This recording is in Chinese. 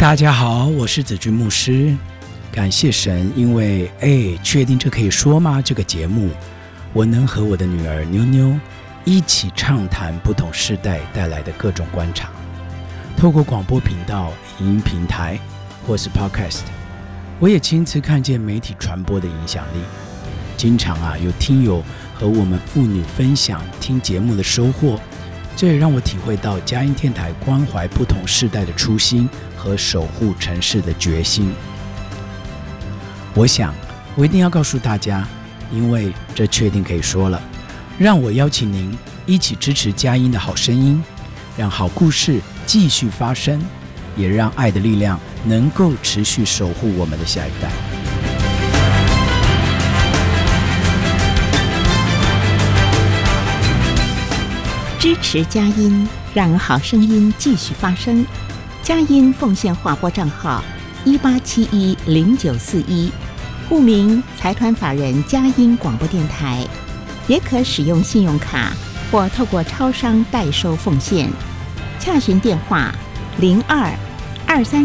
大家好，我是子君牧师。感谢神，因为确定这可以说吗？这个节目我能和我的女儿妞妞一起畅谈不同世代带来的各种观察，透过广播频道、影音平台或是 Podcast， 我也亲自看见媒体传播的影响力。经常有听友和我们妇女分享听节目的收获，这也让我体会到佳音电台关怀不同世代的初心和守护城市的决心。我想我一定要告诉大家，因为这确定可以说了，让我邀请您一起支持佳音的好声音，让好故事继续发生，也让爱的力量能够持续守护我们的下一代。 支持佳音，让好声音继续发声。佳音奉献划拨账号18710941，户名财团法人佳音广播电台，也可使用信用卡或透过超商代收奉献。洽询电话02-233